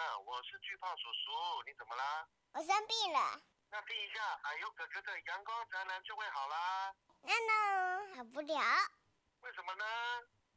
我是巨胖叔叔，你怎么啦？ 我生病了。 那听一下矮油哥哥的阳光宅男就会好啦。 那好不了。 为什么呢？